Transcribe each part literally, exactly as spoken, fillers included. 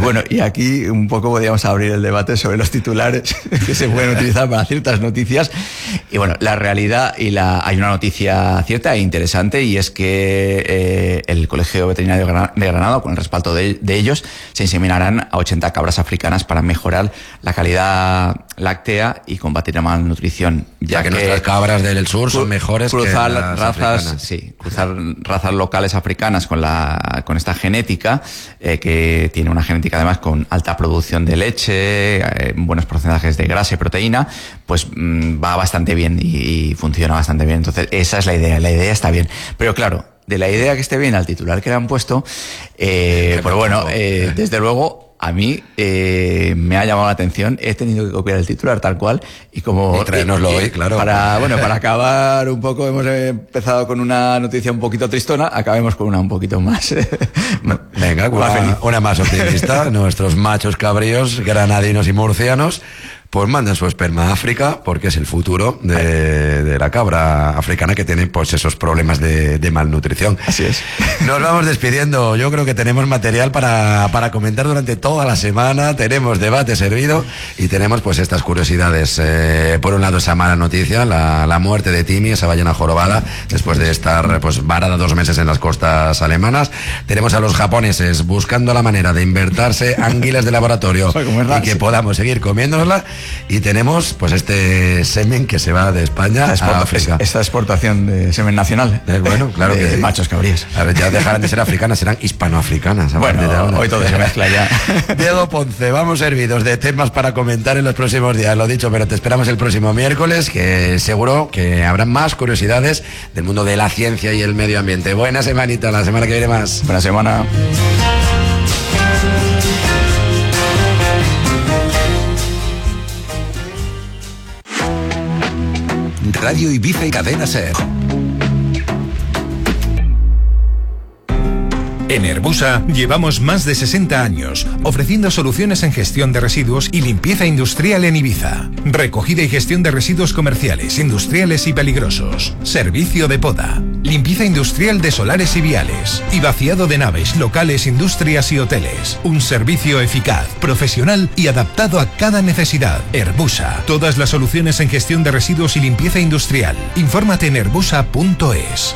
Bueno, y aquí un poco podríamos abrir el debate sobre los titulares que se pueden utilizar para ciertas noticias. Y bueno, la realidad y la hay una noticia cierta e interesante, y es que eh, el Colegio Veterinario de Granada, con el respaldo de, de ellos, se inseminarán a ochenta cabras africanas para mejorar la calidad láctea y combatir la malnutrición. Ya, ya que, que nuestras cabras del sur son mejores cruzar que las razas, africanas. Sí, cruzar razas locales africanas con la con esta genética, eh, que tiene una genética además con alta producción de leche, eh, buenos porcentajes de grasa y proteína, pues mmm, va bastante bien y, y funciona bastante bien. Entonces, esa es la idea. La idea está bien. Pero claro, de la idea que esté bien al titular que le han puesto, eh, pues bueno, eh, desde luego, a mí eh, me ha llamado la atención. He tenido que copiar el titular tal cual y como... Y traérnoslo hoy, claro. Para, bueno, para acabar un poco, hemos empezado con una noticia un poquito tristona, acabemos con una un poquito más... Venga, más una, feliz. una más optimista. Nuestros machos cabríos, granadinos y murcianos, pues mandan su esperma a África, porque es el futuro de, de la cabra africana, que tiene pues esos problemas de, de malnutrición. Así es. Nos vamos despidiendo. Yo creo que tenemos material para, para comentar durante toda la semana. Tenemos debate servido y tenemos pues estas curiosidades. Eh, por un lado, esa mala noticia, la, la muerte de Timmy, esa ballena jorobada, después de estar pues varada dos meses en las costas alemanas. Tenemos a los japoneses buscando la manera de invertirse anguilas de laboratorio y que podamos seguir comiéndonoslas. Y tenemos pues este semen que se va de España a África. Esta exportación de semen nacional. Es bueno, claro de que sí. Machos cabríos. A ver, ya dejarán de ser africanas, serán hispanoafricanas. Bueno, hoy todo se mezcla ya. Diego Ponce, vamos servidos de temas para comentar en los próximos días. Lo dicho, pero te esperamos el próximo miércoles, que seguro que habrá más curiosidades del mundo de la ciencia y el medio ambiente. Buena semanita, la semana que viene más. Buena semana. Radio Ibiza y Cadena Ser. En Herbusa llevamos más de sesenta años ofreciendo soluciones en gestión de residuos y limpieza industrial en Ibiza. Recogida y gestión de residuos comerciales, industriales y peligrosos. Servicio de poda. Limpieza industrial de solares y viales. Y vaciado de naves, locales, industrias y hoteles. Un servicio eficaz, profesional y adaptado a cada necesidad. Herbusa. Todas las soluciones en gestión de residuos y limpieza industrial. Infórmate en herbusa punto es.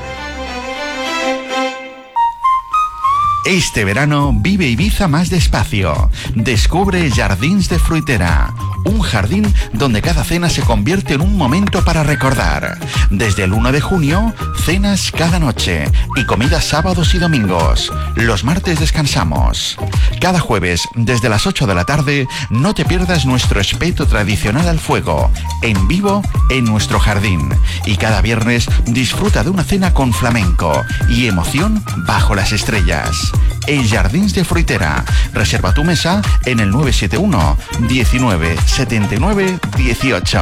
Este verano vive Ibiza más despacio. Descubre Jardins de Fruitera, un jardín donde cada cena se convierte en un momento para recordar. Desde el uno de junio, cenas cada noche y comidas sábados y domingos. Los martes descansamos. Cada jueves, desde las ocho de la tarde, no te pierdas nuestro espeto tradicional al fuego, en vivo en nuestro jardín. Y cada viernes disfruta de una cena con flamenco y emoción bajo las estrellas. El Jardins de Fruitera. Reserva tu mesa en el nueve siete uno, diecinueve, setenta y nueve, dieciocho.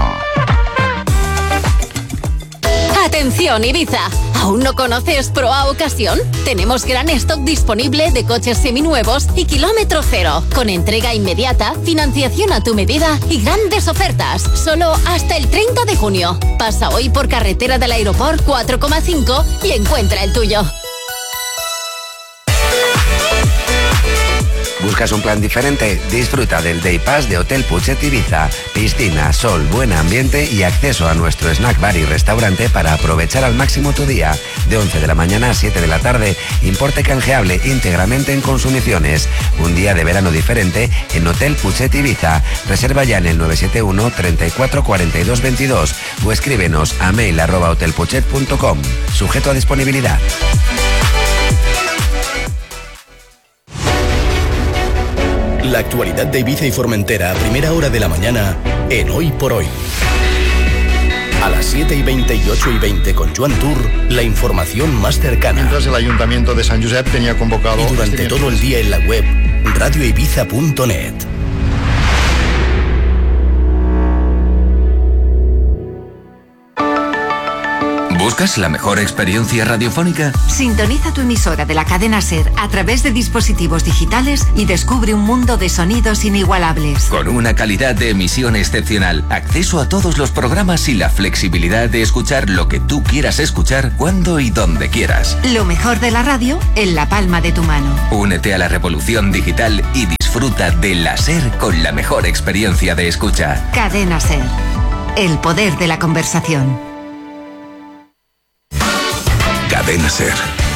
Atención Ibiza, ¿aún no conoces Proa Ocasión? Tenemos gran stock disponible de coches seminuevos y kilómetro cero, con entrega inmediata, financiación a tu medida y grandes ofertas, solo hasta el treinta de junio. Pasa hoy por carretera del Aeroport cuatro coma cinco y encuentra el tuyo. ¿Buscas un plan diferente? Disfruta del Day Pass de Hotel Puchet Ibiza. Piscina, sol, buen ambiente y acceso a nuestro snack bar y restaurante para aprovechar al máximo tu día. De once de la mañana a siete de la tarde, importe canjeable íntegramente en consumiciones. Un día de verano diferente en Hotel Puchet Ibiza. Reserva ya en el nueve siete uno, treinta y cuatro, cuarenta y dos, veintidós o escríbenos a mail arroba hotelpuchet punto com. Sujeto a disponibilidad. La actualidad de Ibiza y Formentera a primera hora de la mañana en Hoy por Hoy. A las siete y veinte y ocho y veinte con Joan Tour, la información más cercana. Mientras el Ayuntamiento de San Josep tenía convocado... Y durante este todo el día en la web radio ibiza punto net. ¿Buscas la mejor experiencia radiofónica? Sintoniza tu emisora de la cadena SER a través de dispositivos digitales y descubre un mundo de sonidos inigualables. Con una calidad de emisión excepcional, acceso a todos los programas y la flexibilidad de escuchar lo que tú quieras escuchar cuando y donde quieras. Lo mejor de la radio en la palma de tu mano. Únete a la revolución digital y disfruta disfruta del láser con la mejor experiencia de escucha. Cadena SER. El poder de la conversación. Cadena SER.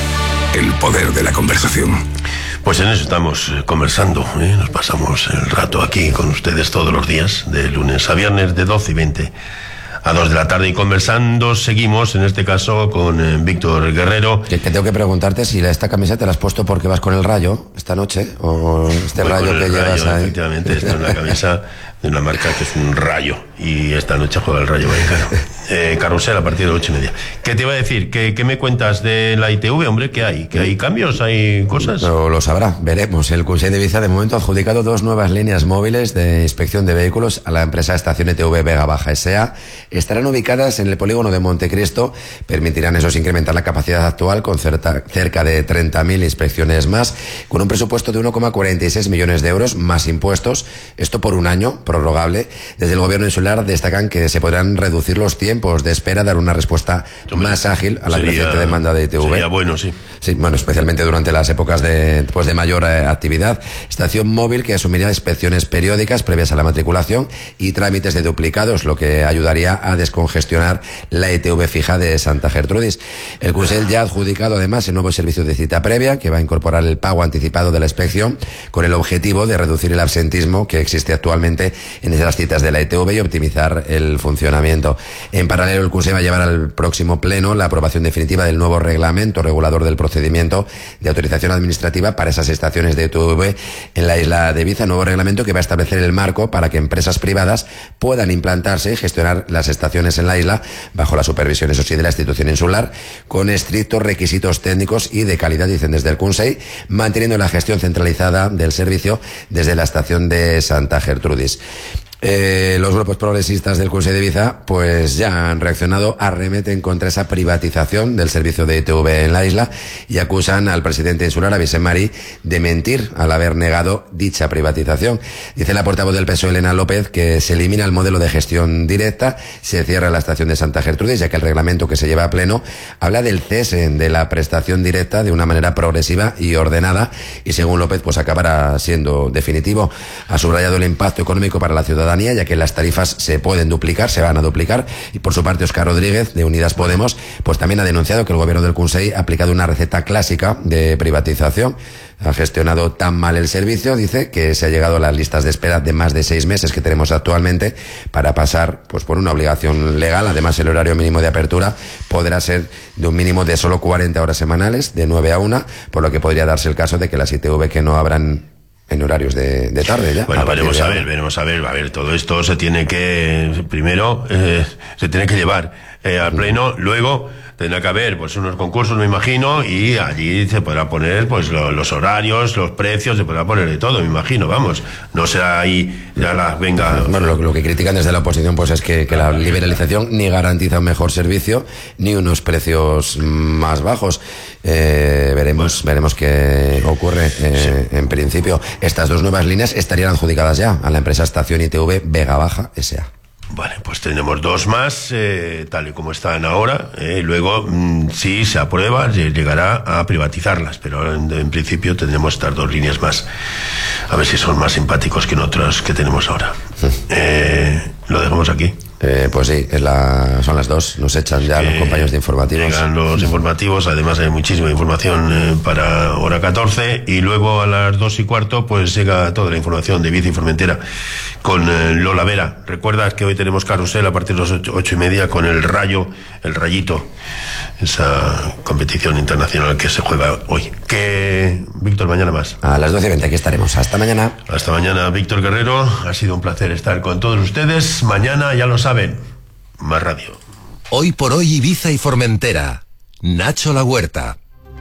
El poder de la conversación. Pues en eso estamos conversando, ¿eh? Nos pasamos el rato aquí con ustedes todos los días, de lunes a viernes, de doce y veinte a dos de la tarde, y conversando seguimos, en este caso, con eh, Víctor Guerrero. Que, que tengo que preguntarte si esta camiseta te la has puesto porque vas con el Rayo esta noche, o este Voy rayo con que el llevas Rayo, ahí. Efectivamente, esta es una camisa de una marca que es un Rayo, y esta noche juega el Rayo Vallecano. Eh, carrusel a partir de ocho y media. ¿Qué te iba a decir? ¿Qué, qué me cuentas de la I T V, hombre? ¿Qué hay? ¿Que hay cambios? ¿Hay cosas? Lo, lo sabrá, veremos. El Consell de Ibiza de momento ha adjudicado dos nuevas líneas móviles de inspección de vehículos a la empresa Estación I T V Vega Baja S A. Estarán ubicadas en el polígono de Montecristo. Permitirán, eso, incrementar la capacidad actual con certa, cerca de treinta mil inspecciones más, con un presupuesto de uno coma cuarenta y seis millones de euros más impuestos. Esto por un año, prorrogable. Desde el gobierno insular destacan que se podrán reducir los tiempos de espera, dar una respuesta Hombre, más ágil a la sería, creciente demanda de I T V. Sería bueno, sí. Sí, bueno, especialmente durante las épocas de, pues de mayor eh, actividad. Estación móvil que asumiría inspecciones periódicas previas a la matriculación y trámites de duplicados, lo que ayudaría a descongestionar la I T V fija de Santa Gertrudis. El Consell ya ha adjudicado además el nuevo servicio de cita previa, que va a incorporar el pago anticipado de la inspección, con el objetivo de reducir el absentismo que existe actualmente en esas citas de la I T V y optimizar el funcionamiento. En paralelo, el Consell va a llevar al próximo pleno la aprobación definitiva del nuevo reglamento regulador del procedimiento de autorización administrativa para esas estaciones de I T V en la isla de Ibiza, nuevo reglamento que va a establecer el marco para que empresas privadas puedan implantarse y gestionar las estaciones en la isla bajo la supervisión, eso sí, de la institución insular, con estrictos requisitos técnicos y de calidad, dicen desde el Consell, manteniendo la gestión centralizada del servicio desde la estación de Santa Gertrudis. Eh, los grupos progresistas del Consell de Ibiza pues ya han reaccionado, arremeten contra esa privatización del servicio de I T V en la isla y acusan al presidente insular, a Vicent Marí, de mentir al haber negado dicha privatización. Dice la portavoz del P S O E, Elena López, que se elimina el modelo de gestión directa, se cierra la estación de Santa Gertrudis, ya que el reglamento que se lleva a pleno habla del cese de la prestación directa de una manera progresiva y ordenada, y según López pues acabará siendo definitivo. Ha subrayado el impacto económico para la ciudadanía, ya que las tarifas se pueden duplicar, se van a duplicar, y por su parte Óscar Rodríguez, de Unidas Podemos, pues también ha denunciado que el gobierno del Consell ha aplicado una receta clásica de privatización. Ha gestionado tan mal el servicio, dice, que se ha llegado a las listas de espera de más de seis meses que tenemos actualmente para pasar pues por una obligación legal. Además, el horario mínimo de apertura podrá ser de un mínimo de solo cuarenta horas semanales, de nueve a una, por lo que podría darse el caso de que las I T V que no abran en horarios de, de tarde ya. Bueno, veremos a ver, veremos a ver, a ver, todo esto se tiene que, primero, eh, se tiene que llevar eh, al pleno, luego tendrá que haber pues unos concursos, me imagino, y allí se podrá poner pues lo, los horarios, los precios, se podrá poner de todo, me imagino, vamos, no será ahí, ya la venga. Bueno, lo, lo que critican desde la oposición pues es que, que la liberalización ni garantiza un mejor servicio, ni unos precios más bajos. Eh, veremos, bueno. veremos qué ocurre. Eh, sí. En principio, estas dos nuevas líneas estarían adjudicadas ya a la empresa Estación I T V Vega Baja S A. Vale, pues tenemos dos más, eh, tal y como están ahora, eh, y luego, mmm, si se aprueba, llegará a privatizarlas, pero en, en principio tendremos estas dos líneas más, a ver si son más simpáticos que en otras que tenemos ahora. Eh, lo dejamos aquí. Eh, pues sí, es la, son las dos, nos echan ya eh, los compañeros de informativos. Llegan los informativos, además hay muchísima información eh, para hora catorce, y luego a las dos y cuarto pues llega toda la información de Ibiza y Formentera con eh, Lola Vera. Recuerdas que hoy tenemos carrusel a partir de las ocho, ocho y media con el Rayo, el Rayito, esa competición internacional que se juega hoy. Que, Víctor, mañana más. A las doce y veinte aquí estaremos. Hasta mañana. Hasta mañana, Víctor Guerrero. Ha sido un placer estar con todos ustedes. Mañana, ya lo saben, más radio. Hoy por hoy Ibiza y Formentera. Nacho La Huerta.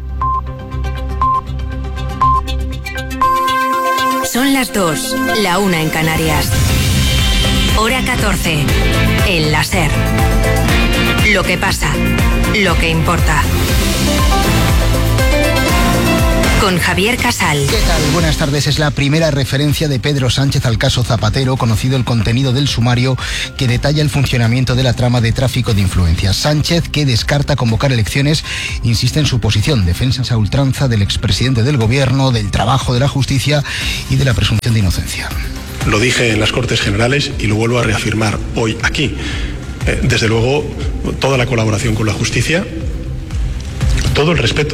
Son las dos, la una en Canarias. Hora catorce. El láser. Lo que pasa, lo que importa. con Javier Casal. ¿Qué tal? Buenas tardes. Es la primera referencia de Pedro Sánchez al caso Zapatero, conocido el contenido del sumario que detalla el funcionamiento de la trama de tráfico de influencias. Sánchez, que descarta convocar elecciones, insiste en su posición, defensas a ultranza del expresidente del gobierno, del trabajo de la justicia y de la presunción de inocencia. Lo dije en las Cortes Generales y lo vuelvo a reafirmar hoy aquí. Eh, desde luego, toda la colaboración con la justicia, todo el respeto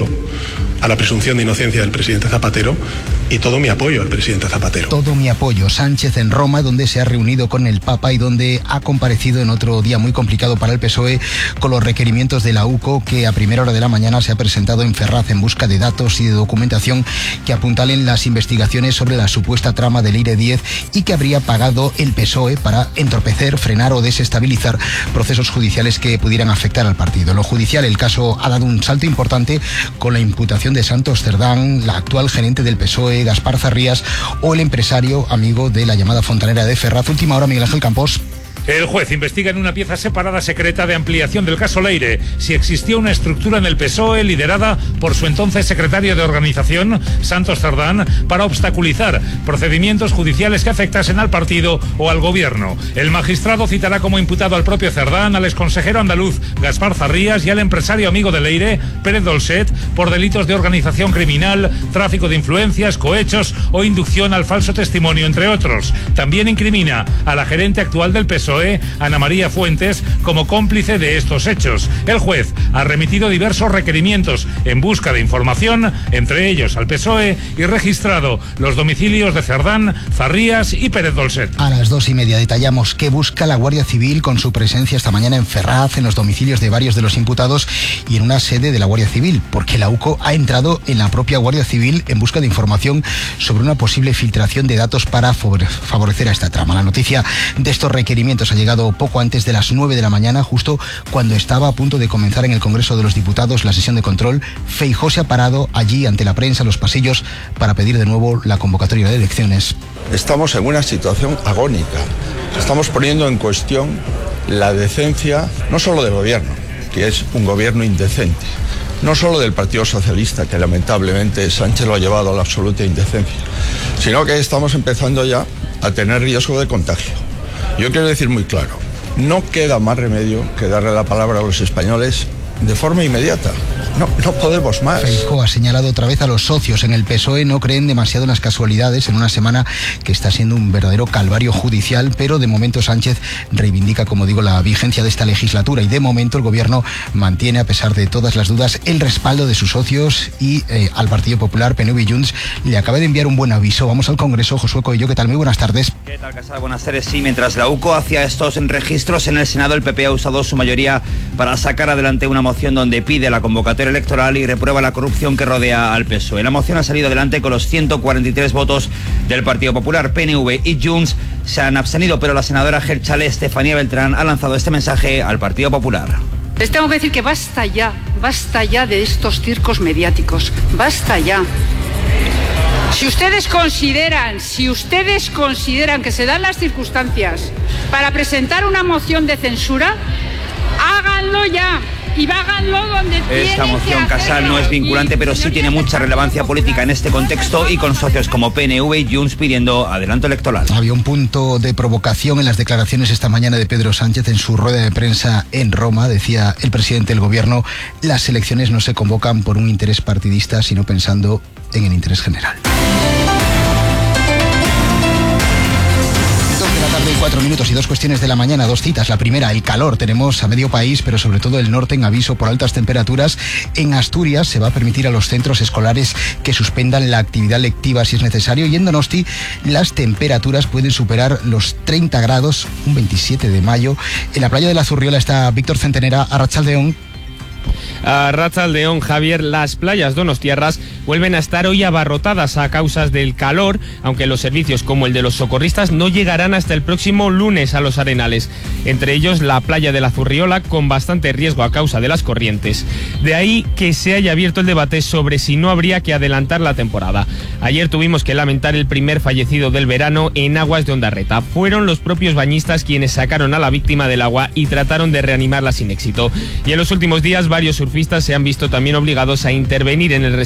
a la presunción de inocencia del presidente Zapatero y todo mi apoyo al presidente Zapatero. Todo mi apoyo. Sánchez en Roma, donde se ha reunido con el Papa y donde ha comparecido en otro día muy complicado para el P S O E con los requerimientos de la U C O, que a primera hora de la mañana se ha presentado en Ferraz en busca de datos y de documentación que apuntalen las investigaciones sobre la supuesta trama del Eire diez y que habría pagado el P S O E para entorpecer, frenar o desestabilizar procesos judiciales que pudieran afectar al partido. En lo judicial, el caso ha dado un salto importante con la imputación de Santos Cerdán, la actual gerente del P S O E, Gaspar Zarrías, o el empresario amigo de la llamada fontanera de Ferraz. Última hora, Miguel Ángel Campos. El juez investiga en una pieza separada secreta de ampliación del caso Leire si existía una estructura en el P S O E liderada por su entonces secretario de organización, Santos Cerdán, para obstaculizar procedimientos judiciales que afectasen al partido o al gobierno. El magistrado citará como imputado al propio Cerdán, al exconsejero andaluz Gaspar Zarrías y al empresario amigo de Leire, Pérez Dolcet, por delitos de organización criminal, tráfico de influencias, cohechos o inducción al falso testimonio, entre otros. También incrimina a la gerente actual del P S O E, Ana María Fuentes, como cómplice de estos hechos. El juez ha remitido diversos requerimientos en busca de información, entre ellos al P S O E, y registrado los domicilios de Cerdán, Zarrías y Pérez Dolcet. A las dos y media detallamos que busca la Guardia Civil con su presencia esta mañana en Ferraz, en los domicilios de varios de los imputados y en una sede de la Guardia Civil, porque la U C O ha entrado en la propia Guardia Civil en busca de información sobre una posible filtración de datos para favorecer a esta trama. La noticia de estos requerimientos ha llegado poco antes de las nueve de la mañana, justo cuando estaba a punto de comenzar en el Congreso de los Diputados la sesión de control. Feijóo se ha parado allí ante la prensa, en los pasillos, para pedir de nuevo la convocatoria de elecciones. Estamos en una situación agónica. Estamos poniendo en cuestión la decencia, no solo del gobierno, que es un gobierno indecente, no solo del Partido Socialista, que lamentablemente Sánchez lo ha llevado a la absoluta indecencia, sino que estamos empezando ya a tener riesgo de contagio. Yo quiero decir muy claro, no queda más remedio que darle la palabra a los españoles de forma inmediata. No, no podemos más. Feijóo ha señalado otra vez a los socios en el P S O E. No creen demasiado en las casualidades en una semana que está siendo un verdadero calvario judicial, pero de momento Sánchez reivindica, como digo, la vigencia de esta legislatura y de momento el gobierno mantiene, a pesar de todas las dudas, el respaldo de sus socios y eh, al Partido Popular, P N V y Junts le acaba de enviar un buen aviso. Vamos al Congreso. Josué Coello, ¿qué tal? Muy buenas tardes. ¿Qué tal, Casal? Buenas tardes. Sí, mientras la U C O hacía estos registros en el Senado, el P P ha usado su mayoría para sacar adelante una moción donde pide la convocatoria electoral y reprueba la corrupción que rodea al P S O E. La moción ha salido adelante con los ciento cuarenta y tres votos del Partido Popular. P N V y Junts se han abstenido, pero la senadora Gelchale, Estefanía Beltrán, ha lanzado este mensaje al Partido Popular. Les tengo que decir que basta ya, basta ya de estos circos mediáticos, basta ya. Si ustedes consideran, si ustedes consideran que se dan las circunstancias para presentar una moción de censura, háganlo ya. Y háganlo donde Esta moción, Casal, no es vinculante, pero sí tiene mucha relevancia política en este contexto y con socios como P N V y Junts pidiendo adelanto electoral. Había un punto de provocación en las declaraciones esta mañana de Pedro Sánchez en su rueda de prensa en Roma. Decía el presidente del gobierno, las elecciones no se convocan por un interés partidista, sino pensando en el interés general. Cuatro minutos y dos cuestiones de la mañana, dos citas. La primera, el calor. Tenemos a medio país, pero sobre todo el norte, en aviso por altas temperaturas. En Asturias se va a permitir a los centros escolares que suspendan la actividad lectiva si es necesario. Y en Donosti las temperaturas pueden superar los treinta grados, un veintisiete de mayo. En la playa de la Zurriola está Víctor Centenera. Arratsaldeon. A Arratsaldeon, Javier, las playas donostiarras vuelven a estar hoy abarrotadas a causa del calor, aunque los servicios como el de los socorristas no llegarán hasta el próximo lunes a los arenales. Entre ellos la playa de la Zurriola, con bastante riesgo a causa de las corrientes. De ahí que se haya abierto el debate sobre si no habría que adelantar la temporada. Ayer tuvimos que lamentar el primer fallecido del verano en aguas de Ondarreta. Fueron los propios bañistas quienes sacaron a la víctima del agua y trataron de reanimarla sin éxito. Y en los últimos días varios surfistas se han visto también obligados a intervenir en el rescate de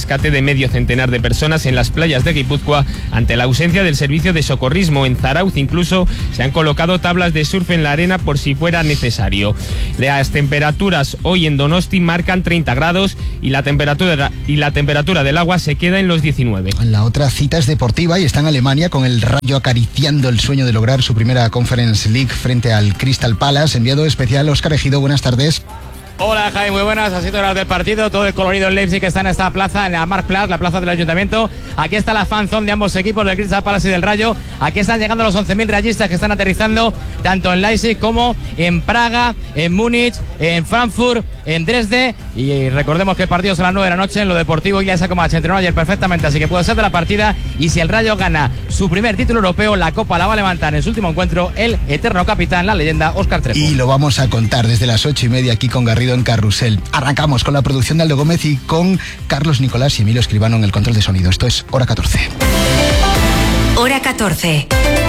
medio centenar de personas en las playas de Guipúzcoa ante la ausencia del servicio de socorrismo. En Zarauz incluso se han colocado tablas de surf en la arena por si fuera necesario. Las temperaturas hoy en Donosti marcan treinta grados y la temperatura, y la temperatura del agua se queda en los diecinueve. La otra cita es deportiva y está en Alemania, con el Rayo acariciando el sueño de lograr su primera Conference League frente al Crystal Palace. Enviado especial Óscar Ejido, buenas tardes. Hola Javi, muy buenas, así horas del partido, todo el colorido en Leipzig que está en esta plaza, en la Marktplatz, la plaza del Ayuntamiento. Aquí está la fanzone de ambos equipos, del Crystal Palace y del Rayo. Aquí están llegando los once mil rayistas que están aterrizando tanto en Leipzig como en Praga, en Múnich, en Frankfurt, en Dresde. Y recordemos que el partido es a las nueve de la noche. En lo deportivo ya esa se entrenó ayer perfectamente, así que puede ser de la partida. Y si el Rayo gana su primer título europeo, la Copa la va a levantar en su último encuentro el eterno capitán, la leyenda Óscar Trejo. Y lo vamos a contar desde las ocho y media aquí con Garrido en Carrusel. Arrancamos con la producción de Aldo Gómez y con Carlos Nicolás y Emilio Escribano en el control de sonido. Esto es Hora catorce. Hora catorce.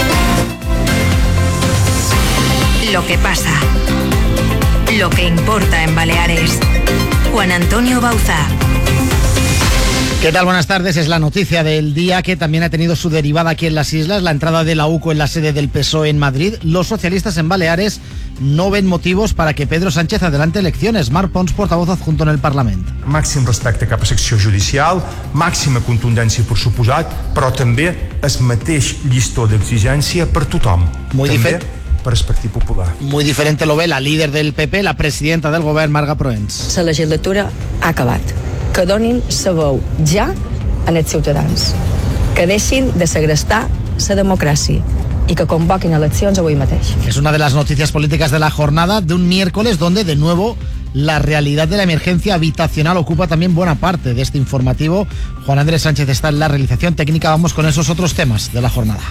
Lo que pasa. Lo que importa en Baleares. Juan Antonio Bauza. ¿Qué tal? Buenas tardes. Es la noticia del día que también ha tenido su derivada aquí en las islas, la entrada de la U C O en la sede del P S O E en Madrid. Los socialistas en Baleares no ven motivos para que Pedro Sánchez adelante elecciones. Marc Pons, portavoz adjunto en el Parlament. Màxim respecte cap a secció judicial, màxima contundència per suposat, però també el mateix llistó d'exigència per tothom. Muy diferente. Per el Partit Popular. Muy diferente lo ve la líder del P P, la presidenta del govern, Marga Proens. La legislatura ha acabat. Que donin sa veu ja en els ciutadans. Que deixin de segrestar la democràcia y que convoquen eleccions avui mateix. Es una de las noticias políticas de la jornada de un miércoles donde de nuevo la realidad de la emergencia habitacional ocupa también buena parte de este informativo. Juan Andrés Sánchez está en la realización técnica. Vamos con esos otros temas de la jornada.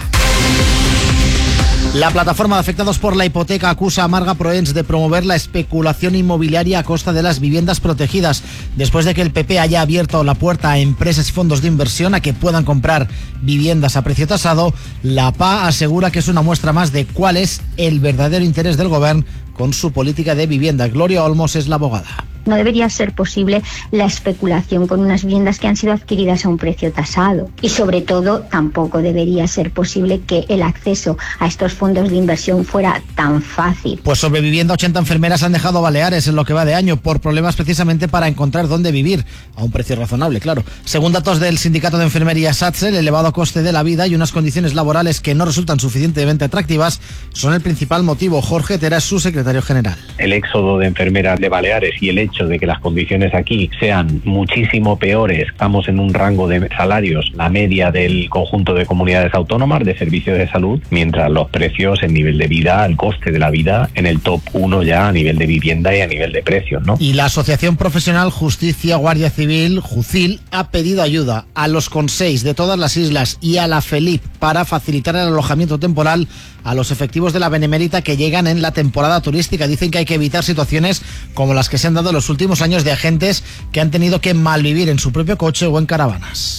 La plataforma de afectados por la hipoteca acusa a Marga Proens de promover la especulación inmobiliaria a costa de las viviendas protegidas, después de que el P P haya abierto la puerta a empresas y fondos de inversión a que puedan comprar viviendas a precio tasado. La P A asegura que es una muestra más de cuál es el verdadero interés del gobierno con su política de vivienda. Gloria Olmos es la abogada. No debería ser posible la especulación con unas viviendas que han sido adquiridas a un precio tasado. Y sobre todo, tampoco debería ser posible que el acceso a estos fondos de inversión fuera tan fácil. Pues sobre vivienda, ochenta enfermeras han dejado Baleares en lo que va de año por problemas precisamente para encontrar dónde vivir, a un precio razonable, claro. Según datos del sindicato de enfermería SATSE, el elevado coste de la vida y unas condiciones laborales que no resultan suficientemente atractivas son el principal motivo. Jorge Tera es su secretario general. El éxodo de enfermeras de Baleares y el hecho de que las condiciones aquí sean muchísimo peores, estamos en un rango de salarios, la media del conjunto de comunidades autónomas de servicios de salud, mientras los precios, el nivel de vida, el coste de la vida en el top uno ya a nivel de vivienda y a nivel de precios, ¿no? Y la Asociación Profesional Justicia Guardia Civil, JUCIL, ha pedido ayuda a los consells de todas las islas y a la FELIP para facilitar el alojamiento temporal a los efectivos de la Benemérita que llegan en la temporada turística. Dicen que hay que evitar situaciones como las que se han dado en los últimos años de agentes que han tenido que malvivir en su propio coche o en caravanas.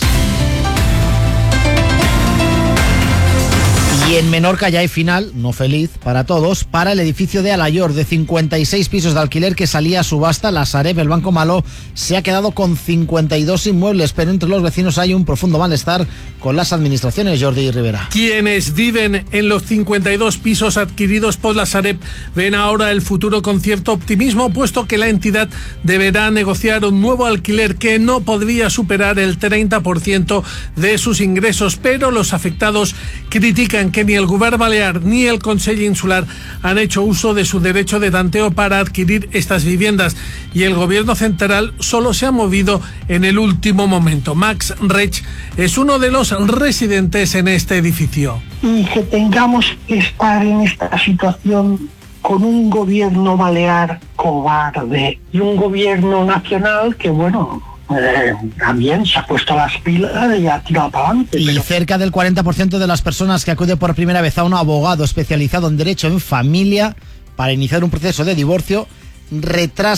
Y en Menorca ya hay final, no feliz para todos, para el edificio de Alayor de cincuenta y seis pisos de alquiler que salía a subasta. La Sareb, el Banco Malo, se ha quedado con cincuenta y dos inmuebles, pero entre los vecinos hay un profundo malestar con las administraciones. Jordi Rivera. Quienes viven en los cincuenta y dos pisos adquiridos por la Sareb ven ahora el futuro con cierto optimismo, puesto que la entidad deberá negociar un nuevo alquiler que no podría superar el treinta por ciento de sus ingresos, pero los afectados critican que ni el Govern Balear ni el Consell Insular han hecho uso de su derecho de tanteo para adquirir estas viviendas y el gobierno central solo se ha movido en el último momento. Max Rech es uno de los residentes en este edificio. Y que tengamos que estar en esta situación con un gobierno balear cobarde y un gobierno nacional que, bueno, Eh, también se ha puesto las pilas y ha tirado para adelante. Y pero... cerca del cuarenta por ciento de las personas que acuden por primera vez a un abogado especializado en derecho en familia para iniciar un proceso de divorcio retrasa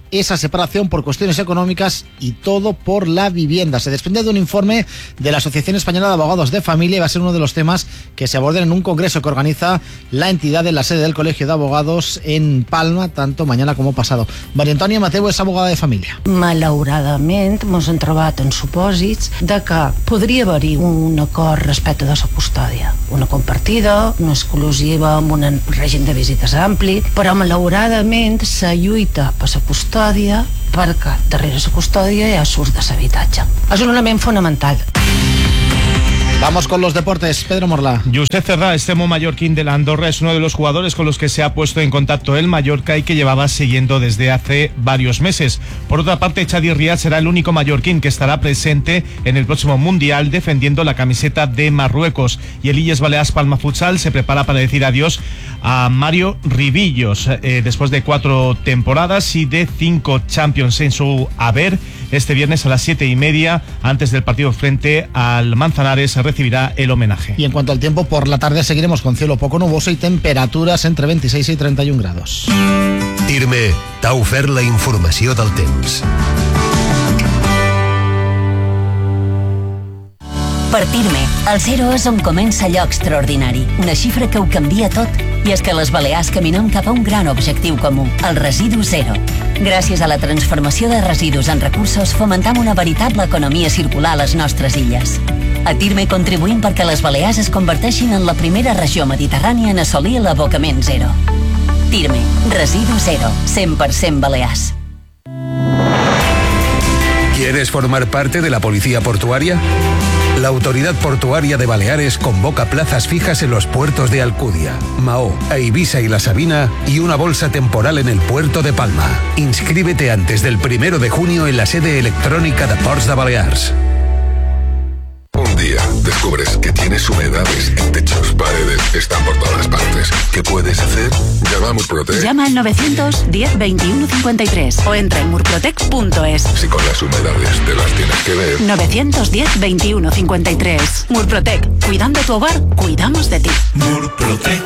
esa separación por cuestiones económicas y todo por la vivienda. Se desprende de un informe de la Asociación Española de Abogados de Familia y va a ser uno de los temas que se aborden en un congreso que organiza la entidad en la sede del Colegio de Abogados en Palma, tanto mañana como pasado. María Antònia Mateu és abogada de família. Malauradament ens hem trobat en supòsits de que podria haver-hi un acord respecte de la custòdia, una compartida, una exclusiva amb un règim de visites ampli, però malauradament la lluita per la custòdia, perquè darrere la custòdia ja surt de l'habitatge. És un element fonamental. Vamos con los deportes. Pedro Morla. Josep Cerrá, extremo mallorquín de la Andorra, es uno de los jugadores con los que se ha puesto en contacto el Mallorca y que llevaba siguiendo desde hace varios meses. Por otra parte, Chadi Riad será el único mallorquín que estará presente en el próximo Mundial defendiendo la camiseta de Marruecos. Y el Illes Balears Palma Futsal se prepara para decir adiós a Mario Ribillos. Eh, después de cuatro temporadas y de cinco Champions en su haber, este viernes a las siete y media, antes del partido frente al Manzanares, recibirá el homenaje. Y en cuanto al tiempo, por la tarde seguiremos con cielo poco nuboso y temperaturas entre veintiséis y treinta y un grados. Tirme t'ha ofert la informació del temps. Per Tirme, el zero és on comença allò extraordinari, una xifra que ho canvia tot. I és que les Balears caminem cap a un gran objectiu comú, el residu zero. Gràcies a la transformació de residus en recursos, fomentam una veritable economia circular a les nostres illes. A Tirme contribuïm perquè les Balears es converteixin en la primera regió mediterrània en assolir l'abocament zero. Tirme, residu zero, cent per cent Balears. ¿Quieres formar parte de la policía portuaria? La Autoridad Portuaria de Baleares convoca plazas fijas en los puertos de Alcudia, Mahó, Eivissa y La Sabina y una bolsa temporal en el puerto de Palma. Inscríbete antes del primero de junio en la sede electrónica de Ports de Balears. Un día descubres que tienes humedades en techos, paredes, están por todas partes. ¿Qué puedes hacer? Llama a Murprotec. Llama al novecientos diez veintiuno cincuenta y tres o entra en murprotec punto es. Si con las humedades te las tienes que ver. novecientos diez veintiuno cincuenta y tres. Murprotec. Cuidando tu hogar, cuidamos de ti. Murprotec.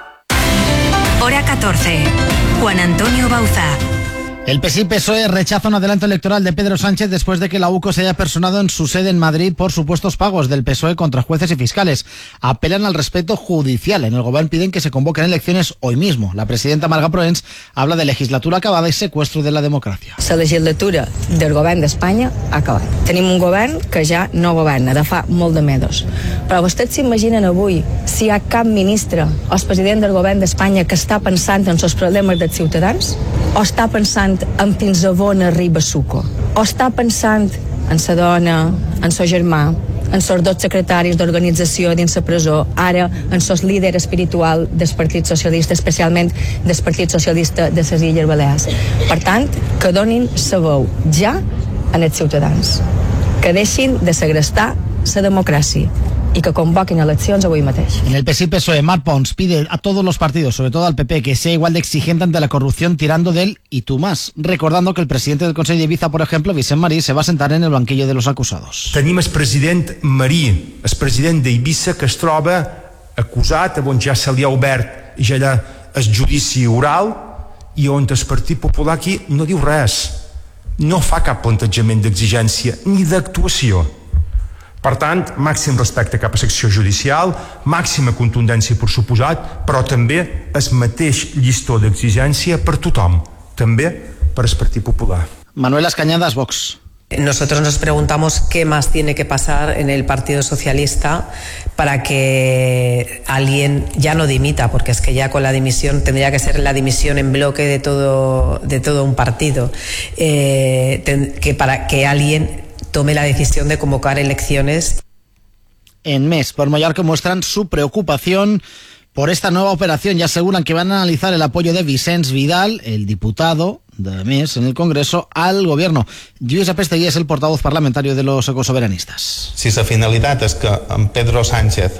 Hora catorce. Juan Antonio Bauza. El P S I P S O E rechaza un adelanto electoral de Pedro Sánchez después de que la U C O se haya personado en su sede en Madrid por supuestos pagos del P S O E contra jueces y fiscales. Apelan al respeto judicial. En el Gobierno piden que se convoquen elecciones hoy mismo. La presidenta Marga Proens habla de legislatura acabada y secuestro de la democracia. La legislatura del Govern d'Espanya ha acabat. Tenim un govern que ja no governa, de fa molt de mesos. Però vostès s'imaginen avui si hi ha cap ministre o el president del Govern d'Espanya que està pensant en els problemes dels ciutadans? O està pensant en fins a on arriba Suco? O està pensant en sa dona, en sa germà, en els dos secretaris d'organització dins la presó, ara en el líder espiritual del Partit Socialista, especialment del Partit Socialista de les Illes Balears? Per tant, que donin la veu ja als ciutadans, que deixin de segrestar la democràcia y que convoquen elecciones hoy mateix. En el P S I P S O E, Marc Pons pide a todos los partidos, sobre todo al P P, que sea igual de exigente ante la corrupción, tirando del y tú más, recordando que el presidente del Consell d'Ibiza, por ejemplo, Vicent Marí, se va a sentar en el banquillo de los acusados. Tenim el president Marí, el president d'Eivissa, que es troba acusat, on ja se li ha obert ja allà el judici oral i on el Partit Popular aquí no diu res, no fa cap plantejament d'exigència ni d'actuació. Per tant, màxim respecte cap a secció judicial, màxima contundència per suposat, però també el mateix llistó d'exigència per tothom, també per el Partit Popular. Manuel Cañadas, Vox. Nosotros nos preguntamos qué más tiene que pasar en el Partido Socialista para que alguien ya no dimita, porque es que ya con la dimisión tendría que ser la dimisión en bloque de todo, de todo un partido, eh, ten, que para que alguien tome la decisión de convocar elecciones. En Mes, por Mallorca, muestran su preocupación por esta nueva operación y aseguran que van a analizar el apoyo de Vicenç Vidal, el diputado de Mes en el Congreso, al gobierno. Lluís Apestegui es el portavoz parlamentario de los ecosoveranistas. Si la finalitat és que en Pedro Sánchez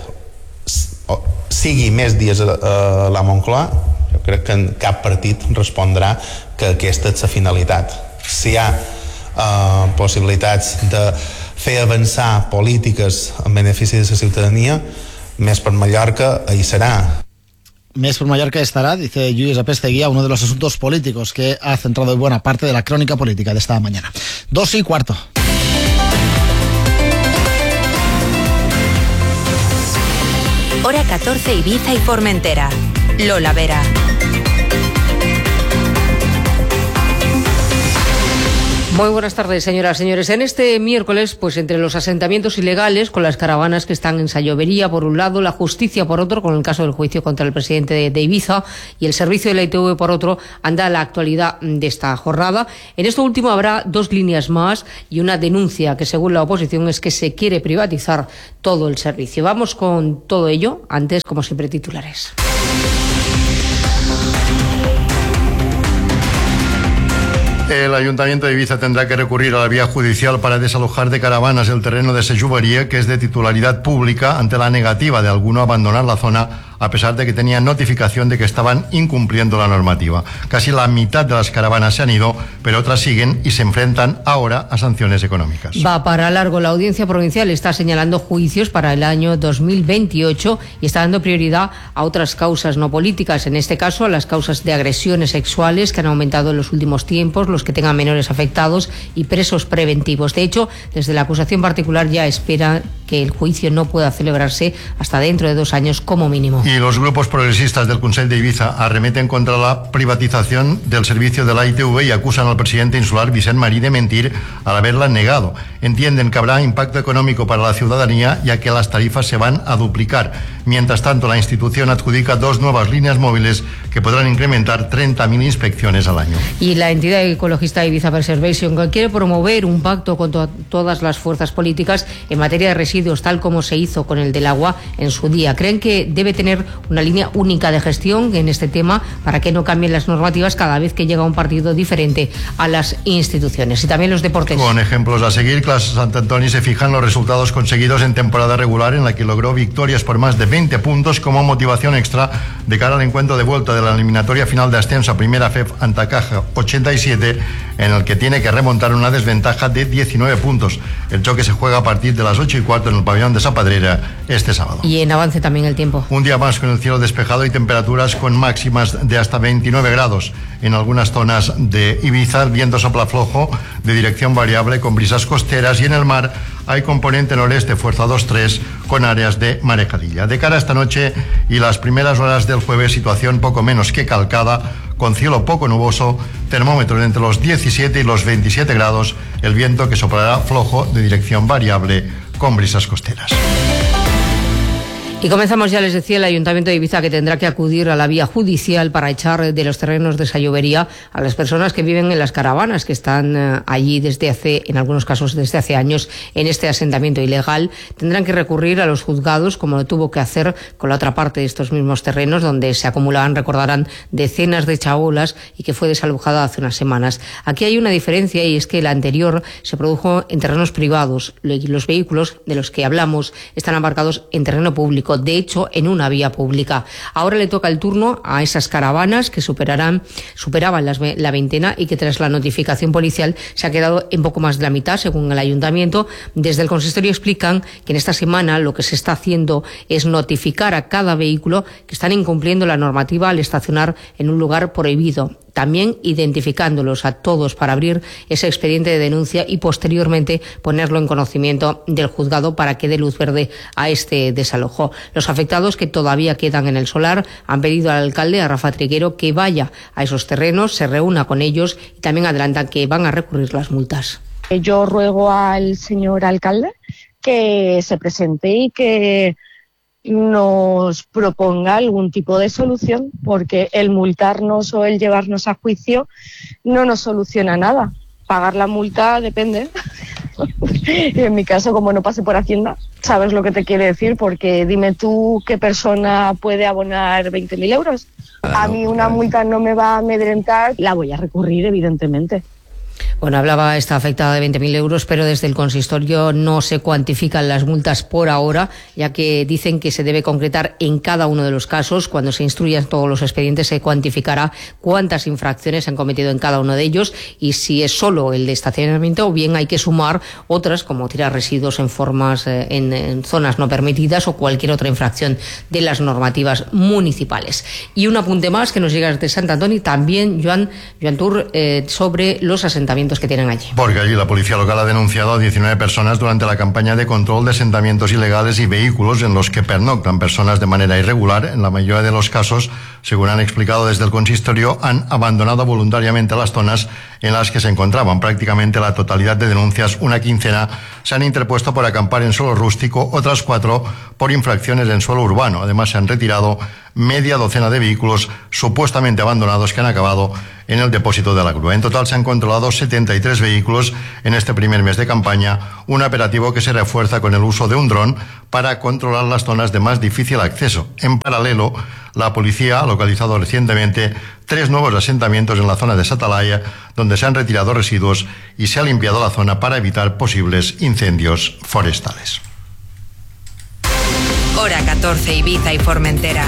sigui més dies a la Moncloa, jo crec que cap partit respondrà que aquesta és la finalitat. Si hi ha Uh, possibilitats de fer avançar polítiques en benefici de la ciutadania, Més per Mallorca hi serà. Més por Mallorca estará, dice Lluís Apesteguía, uno de los asuntos políticos que ha centrado buena parte de la crónica política de esta mañana. Dos y cuarto. Hora catorce, Ibiza y Formentera. Lola Vera. Muy buenas tardes, señoras y señores. En este miércoles, pues entre los asentamientos ilegales, con las caravanas que están en Sallovería, por un lado, la justicia, por otro, con el caso del juicio contra el presidente de, de Ibiza, y el servicio de la I T V, por otro, anda la actualidad de esta jornada. En esto último habrá dos líneas más y una denuncia que, según la oposición, es que se quiere privatizar todo el servicio. Vamos con todo ello, antes, como siempre, titulares. El Ayuntamiento de Ibiza tendrá que recurrir a la vía judicial para desalojar de caravanas el terreno de Sallovería, que es de titularidad pública, ante la negativa de alguno a abandonar la zona, a pesar de que tenían notificación de que estaban incumpliendo la normativa. Casi la mitad de las caravanas se han ido, pero otras siguen y se enfrentan ahora a sanciones económicas. Va para largo. La Audiencia Provincial está señalando juicios para el año dos mil veintiocho y está dando prioridad a otras causas no políticas, en este caso a las causas de agresiones sexuales, que han aumentado en los últimos tiempos, los que tengan menores afectados y presos preventivos. De hecho, desde la acusación particular ya espera que el juicio no pueda celebrarse hasta dentro de dos años como mínimo. Y los grupos progresistas del Consell de Ibiza arremeten contra la privatización del servicio de la I T V y acusan al presidente insular Vicent Marí de mentir al haberla negado. Entienden que habrá impacto económico para la ciudadanía, ya que las tarifas se van a duplicar. Mientras tanto, la institución adjudica dos nuevas líneas móviles que podrán incrementar treinta mil inspecciones al año. Y la entidad ecologista Ibiza Preservation, que quiere promover un pacto con to- todas las fuerzas políticas en materia de residuos, tal como se hizo con el del agua en su día. Creen que debe tener una línea única de gestión en este tema para que no cambien las normativas cada vez que llega un partido diferente a las instituciones. Y también los deportes. Con ejemplos a seguir, Clase Sant Antoni se fijan los resultados conseguidos en temporada regular, en la que logró victorias por más de veinte puntos como motivación extra de cara al encuentro de vuelta de la eliminatoria final de ascenso a Primera F E F Antacaja ochenta y siete, en el que tiene que remontar una desventaja de diecinueve puntos. El choque se juega a partir de las ocho y cuarto en el pabellón de Sapadrera este sábado. Y en avance también el tiempo. Un día más con el cielo despejado y temperaturas con máximas de hasta veintinueve grados. En algunas zonas de Ibiza el viento sopla flojo de dirección variable con brisas costeras, y en el mar hay componente noreste, fuerza dos tres, con áreas de marejadilla. De cara a esta noche y las primeras horas del jueves, situación poco menos que calcada, con cielo poco nuboso, termómetros entre los diecisiete y los veintisiete grados, el viento que soplará flojo de dirección variable con brisas costeras. Y comenzamos, ya les decía, el Ayuntamiento de Ibiza, que tendrá que acudir a la vía judicial para echar de los terrenos de Sallovería a las personas que viven en las caravanas, que están eh, allí desde hace, en algunos casos desde hace años, en este asentamiento ilegal. Tendrán que recurrir a los juzgados, como lo tuvo que hacer con la otra parte de estos mismos terrenos, donde se acumulaban, recordarán, decenas de chabolas y que fue desalojada hace unas semanas. Aquí hay una diferencia, y es que la anterior se produjo en terrenos privados. Los vehículos de los que hablamos están aparcados en terreno público, de hecho en una vía pública. Ahora le toca el turno a esas caravanas que superarán, superaban las, la veintena, y que tras la notificación policial se ha quedado en poco más de la mitad, según el Ayuntamiento. Desde el consistorio explican que en esta semana lo que se está haciendo es notificar a cada vehículo que están incumpliendo la normativa al estacionar en un lugar prohibido, también identificándolos a todos para abrir ese expediente de denuncia y posteriormente ponerlo en conocimiento del juzgado para que dé luz verde a este desalojo. Los afectados, que todavía quedan en el solar, han pedido al alcalde, a Rafa Triguero, que vaya a esos terrenos, se reúna con ellos, y también adelantan que van a recurrir las multas. Yo ruego al señor alcalde que se presente y que nos proponga algún tipo de solución, porque el multarnos o el llevarnos a juicio no nos soluciona nada. Pagar la multa depende. En mi caso, como no pase por Hacienda, sabes lo que te quiere decir, porque dime tú qué persona puede abonar veinte mil euros. A mí una multa no me va a amedrentar, la voy a recurrir, evidentemente. Bueno, hablaba esta afectada de veinte mil euros, pero desde el consistorio no se cuantifican las multas por ahora, ya que dicen que se debe concretar en cada uno de los casos. Cuando se instruyan todos los expedientes se cuantificará cuántas infracciones se han cometido en cada uno de ellos y si es solo el de estacionamiento o bien hay que sumar otras como tirar residuos en formas eh, en, en zonas no permitidas o cualquier otra infracción de las normativas municipales. Y un apunte más que nos llega desde Sant Antoni, también Joan, Joan Tur, eh, sobre los asentamientos que tienen allí. Porque allí la policía local ha denunciado a diecinueve personas durante la campaña de control de asentamientos ilegales y vehículos en los que pernoctan personas de manera irregular. En la mayoría de los casos, según han explicado desde el consistorio, han abandonado voluntariamente las zonas en las que se encontraban. Prácticamente la totalidad de denuncias, una quincena, se han interpuesto por acampar en suelo rústico, otras cuatro por infracciones en suelo urbano. Además, se han retirado media docena de vehículos supuestamente abandonados que han acabado en el depósito de la grúa. En total se han controlado setenta y tres vehículos en este primer mes de campaña, un operativo que se refuerza con el uso de un dron para controlar las zonas de más difícil acceso. En paralelo, la policía ha localizado recientemente tres nuevos asentamientos en la zona de Satalaya, donde se han retirado residuos y se ha limpiado la zona para evitar posibles incendios forestales. Hora catorce, Ibiza y Formentera.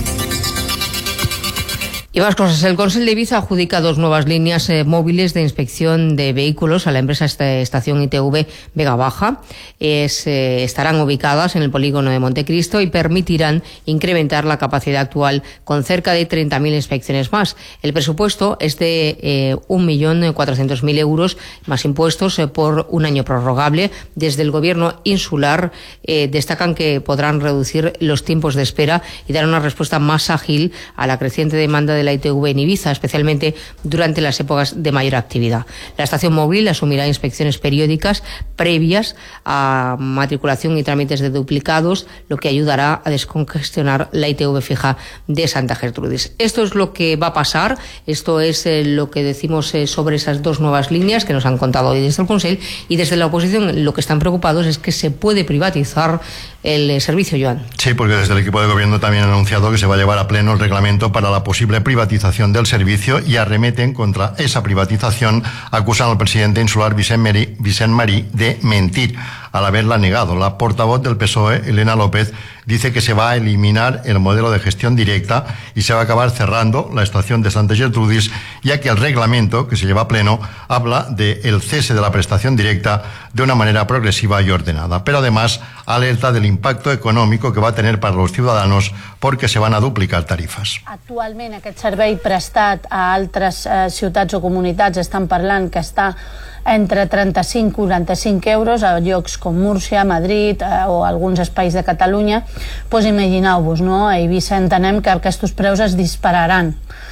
Y más cosas. El Consell de Ibiza adjudica dos nuevas líneas eh, móviles de inspección de vehículos a la empresa Estación I T V Vega Baja. Es, eh, estarán ubicadas en el polígono de Montecristo y permitirán incrementar la capacidad actual con cerca de treinta mil inspecciones más. El presupuesto es de eh, un millón cuatrocientos mil euros más impuestos eh, por un año prorrogable. Desde el gobierno insular eh, destacan que podrán reducir los tiempos de espera y dar una respuesta más ágil a la creciente demanda de la I T V en Ibiza, especialmente durante las épocas de mayor actividad. La estación móvil asumirá inspecciones periódicas previas a matriculación y trámites de duplicados, lo que ayudará a descongestionar la I T V fija de Santa Gertrudis. Esto es lo que va a pasar, esto es eh, lo que decimos eh, sobre esas dos nuevas líneas que nos han contado hoy desde el Consell, y desde la oposición lo que están preocupados es que se puede privatizar el eh, servicio, Joan. Sí, porque desde el equipo de gobierno también han anunciado que se va a llevar a pleno el reglamento para la posible privatización del servicio y arremeten contra esa privatización, acusan al presidente insular Vicent Marí, Vicent Marí de mentir al haberla negado. La portavoz del P S O E, Elena López, dice que se va a eliminar el modelo de gestión directa y se va a acabar cerrando la estación de Santa Gertrudis, ya que el reglamento que se lleva a pleno habla del cese de la prestación directa de una manera progresiva y ordenada. Pero además alerta del impacto económico que va a tener para los ciudadanos porque se van a duplicar tarifas. Actualment aquest servei prestat a altres eh, ciutats o comunitats estan parlant que està entre trenta-cinc i quaranta-cinc euros a llocs com Múrcia, Madrid eh, o alguns espais de Catalunya. Pues imagineu-vos, no? A Eivissa entenem que aquests preus es dispararan.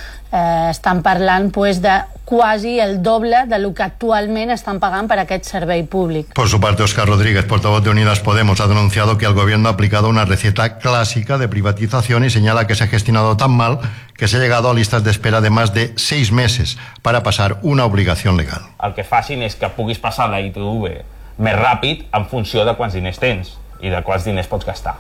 Eh, estan parlant pues, de quasi el doble de lo que actualment están pagando para aquest servei públic. Por su parte, Óscar Rodríguez, portavoz de Unidas Podemos, ha denunciado que el gobierno ha aplicado una receta clásica de privatización y señala que se ha gestionado tan mal que se ha llegado a listas de espera de más de seis meses para pasar una obligación legal. El que facin és que puguis passar la I T V més ràpid en funció de quants diners tens i de quants diners pots gastar.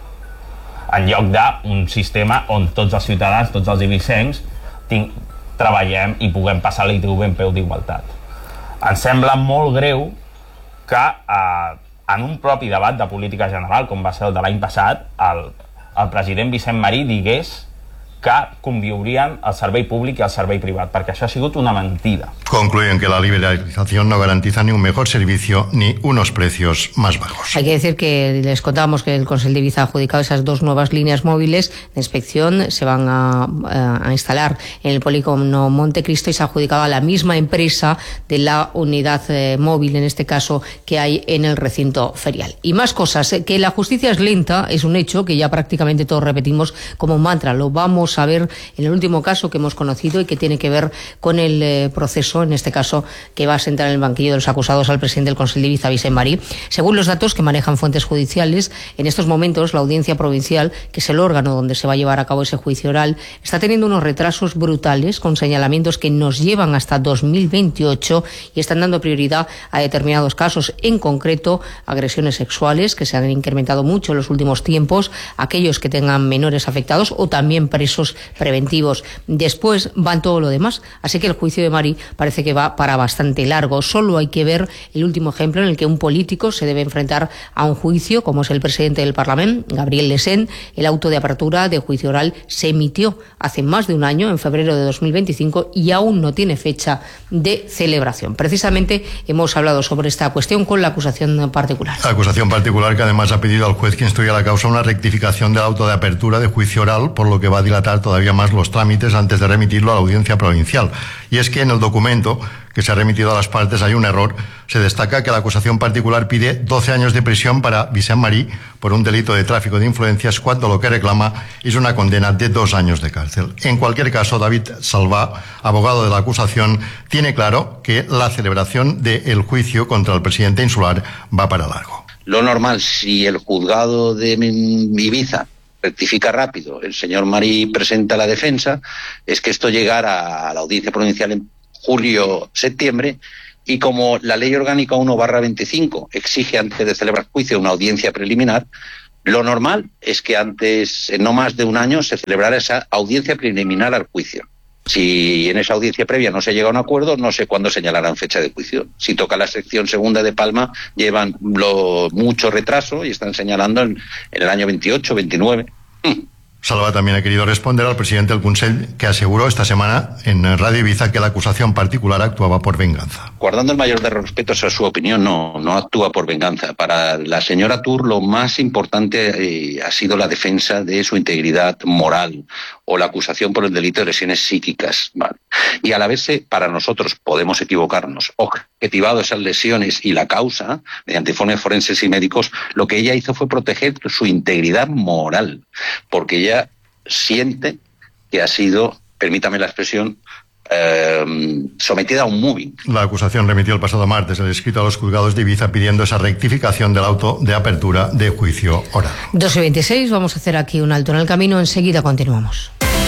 En lloc d'un sistema on tots els ciutadans, tots els ibicencs, tinc, treballem i puguem passar la I T V en peu d'igualtat. Ens sembla molt greu que eh, en un propi debat de política general, com va ser el de l'any passat, el, el president Vicent Marí digués que conviurien el servei públic i el servei privat, perquè això ha sigut una mentida. Concluyen que la liberalización no garantiza ni un mejor servicio ni unos precios más bajos. Hay que decir que les contamos que el Consell de Ibiza ha adjudicado esas dos nuevas líneas móviles de inspección, se van a, a instalar en el polígono Montecristo y se ha adjudicado a la misma empresa de la unidad eh, móvil, en este caso, que hay en el recinto ferial. Y más cosas, que la justicia es lenta, es un hecho que ya prácticamente todos repetimos como un mantra, lo vamos a ver en el último caso que hemos conocido y que tiene que ver con el eh, proceso, en este caso, que va a sentar en el banquillo de los acusados al presidente del Consell de Ibiza, Vicent Marí. Según los datos que manejan fuentes judiciales, en estos momentos la Audiencia Provincial, que es el órgano donde se va a llevar a cabo ese juicio oral, está teniendo unos retrasos brutales con señalamientos que nos llevan hasta dos mil veintiocho y están dando prioridad a determinados casos, en concreto agresiones sexuales, que se han incrementado mucho en los últimos tiempos, aquellos que tengan menores afectados o también presos preventivos. Después van todo lo demás, así que el juicio de Marí parece parece que va para bastante largo. Solo hay que ver el último ejemplo en el que un político se debe enfrentar a un juicio, como es el presidente del Parlamento, Gabriel Lesén. El auto de apertura de juicio oral se emitió hace más de un año, en febrero de dos mil veinticinco, y aún no tiene fecha de celebración. Precisamente hemos hablado sobre esta cuestión con la acusación particular. La acusación particular, que además ha pedido al juez que instruya la causa una rectificación del auto de apertura de juicio oral, por lo que va a dilatar todavía más los trámites antes de remitirlo a la audiencia provincial. Y es que en el documento que se ha remitido a las partes hay un error. Se destaca que la acusación particular pide doce años de prisión para Vicent Marí por un delito de tráfico de influencias, cuando lo que reclama es una condena de dos años de cárcel. En cualquier caso, David Salvá, abogado de la acusación, tiene claro que la celebración del juicio contra el presidente insular va para largo. Lo normal, si el juzgado de Ibiza rectifica rápido, el señor Marí presenta la defensa, es que esto llegara a la audiencia provincial en julio-septiembre, y como la ley orgánica uno barra veinticinco exige antes de celebrar juicio una audiencia preliminar, lo normal es que antes, en no más de un año, se celebrara esa audiencia preliminar al juicio. Si en esa audiencia previa no se llega a un acuerdo, no sé cuándo señalarán fecha de juicio. Si toca la sección segunda de Palma, llevan lo, mucho retraso y están señalando en, en el año veintiocho, veintinueve. Salva también ha querido responder al presidente del Consell, que aseguró esta semana en Radio Ibiza que la acusación particular actuaba por venganza. Guardando el mayor de los respetos a su opinión, no, no actúa por venganza. Para la señora Tur, lo más importante eh, ha sido la defensa de su integridad moral o la acusación por el delito de lesiones psíquicas. ¿Vale? Y al haberse, para nosotros, podemos equivocarnos, objetivado esas lesiones y la causa, mediante informes forenses y médicos, lo que ella hizo fue proteger su integridad moral, porque ella siente que ha sido, permítame la expresión, eh, sometida a un moving. La acusación remitió el pasado martes el escrito a los juzgados de Ibiza pidiendo esa rectificación del auto de apertura de juicio oral. dos y veintiséis, vamos a hacer aquí un alto en el camino, enseguida continuamos.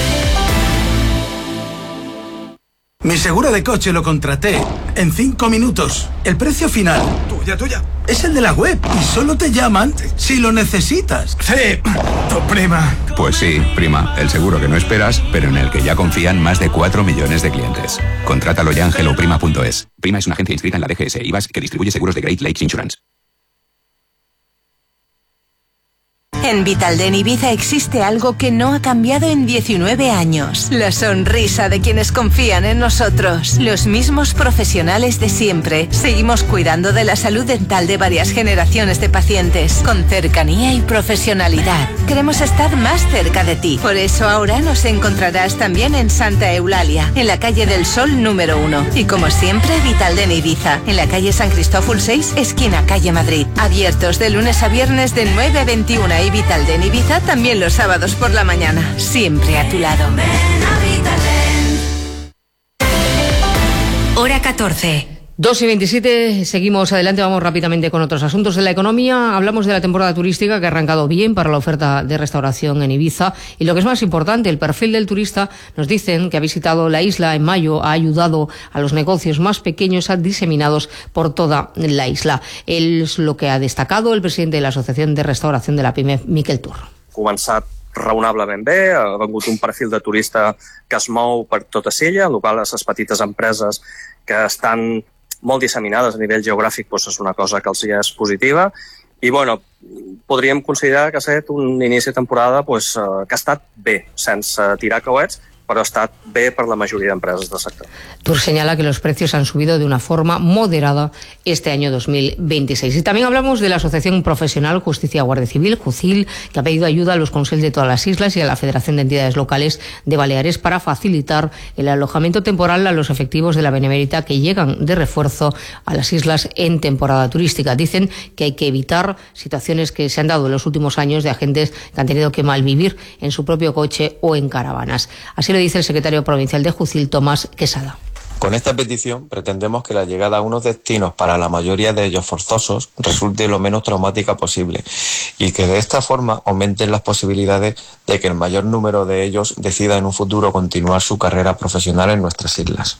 Mi seguro de coche lo contraté en cinco minutos. El precio final, tuya, tuya, es el de la web y solo te llaman si lo necesitas. Sí, tu prima. Pues sí, prima, el seguro que no esperas, pero en el que ya confían más de cuatro millones de clientes. Contrátalo ya en hello prima punto es. Prima es una agencia inscrita en la D G S I V A S que distribuye seguros de Great Lakes Insurance. En Vitalden Ibiza existe algo que no ha cambiado en diecinueve años. La sonrisa de quienes confían en nosotros. Los mismos profesionales de siempre. Seguimos cuidando de la salud dental de varias generaciones de pacientes. Con cercanía y profesionalidad. Queremos estar más cerca de ti. Por eso ahora nos encontrarás también en Santa Eulalia, en la calle del Sol número uno. Y como siempre, Vitalden Ibiza, en la calle San Cristóbal seis, esquina calle Madrid. Abiertos de lunes a viernes de nueve a veintiuna y Vitalden Ibiza también los sábados por la mañana. Siempre a tu lado. Hora catorce. dos y veintisiete, seguimos adelante, vamos rápidamente con otros asuntos de la economía. Hablamos de la temporada turística que ha arrancado bien para la oferta de restauración en Ibiza, y lo que es más importante, el perfil del turista. Nos dicen que ha visitado la isla en mayo, ha ayudado a los negocios más pequeños diseminados por toda la isla. Es lo que ha destacado el presidente de la Asociación de Restauración de la PIME, Miquel Turro. Començat raonablement bé, ha vengut un perfil de turista que es mou per tota Sella, el qual les petites empreses que estan molt disseminades a nivell geogràfic, doncs és una cosa que els hi és positiva, i bueno, podríem considerar que ha estat un inici de temporada doncs, que ha estat bé, sense tirar coets, però ha estat bé per la majoria d'empreses del sector. Tur señala que los precios han subido de una forma moderada este año dos mil veintiséis. Y también hablamos de la Asociación Profesional Justicia Guardia Civil, JUCIL, que ha pedido ayuda a los consejos de todas las islas y a la Federación de Entidades Locales de Baleares para facilitar el alojamiento temporal a los efectivos de la Benemérita que llegan de refuerzo a las islas en temporada turística. Dicen que hay que evitar situaciones que se han dado en los últimos años de agentes que han tenido que malvivir en su propio coche o en caravanas. Así lo dice el secretario provincial de JUCIL, Tomás Quesada. Con esta petición pretendemos que la llegada a unos destinos para la mayoría de ellos forzosos resulte lo menos traumática posible y que de esta forma aumenten las posibilidades de que el mayor número de ellos decida en un futuro continuar su carrera profesional en nuestras islas.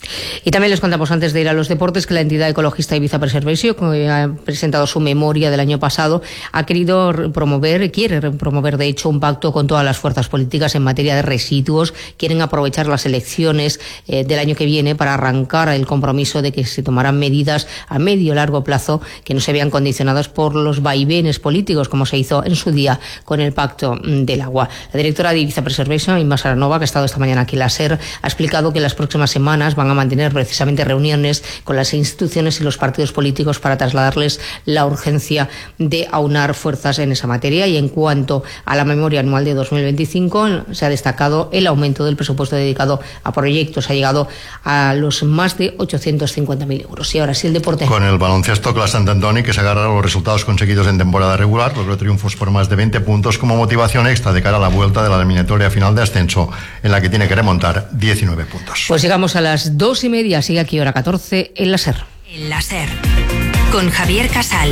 Y también les contamos antes de ir a los deportes que la entidad ecologista Ibiza Preservation, que ha presentado su memoria del año pasado, ha querido promover, quiere promover de hecho un pacto con todas las fuerzas políticas en materia de residuos. Quieren aprovechar las elecciones eh, del año que viene para arrancar el compromiso de que se tomarán medidas a medio y largo plazo que no se vean condicionadas por los vaivenes políticos, como se hizo en su día con el pacto del agua. La directora de Ibiza Preservation, Inma Saranova, que ha estado esta mañana aquí en la SER, ha explicado que las próximas semanas van a mantener precisamente reuniones con las instituciones y los partidos políticos para trasladarles la urgencia de aunar fuerzas en esa materia. Y en cuanto a la memoria anual de dos mil veinticinco, se ha destacado el aumento del presupuesto dedicado a proyectos. Ha llegado a los más de ochocientos cincuenta mil euros. Y ahora sí el deporte. Con el baloncesto, Clas Sant Antoni, que se agarra a los resultados conseguidos en temporada regular, logró triunfos por más de veinte puntos como motivación extra de cara a la vuelta de la eliminatoria final de ascenso, en la que tiene que remontar diecinueve puntos. Pues llegamos a las dos y media. Sigue aquí hora catorce en la SER. En la SER, con Javier Casal.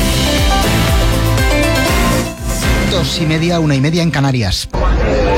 Dos y media, una y media en Canarias. Con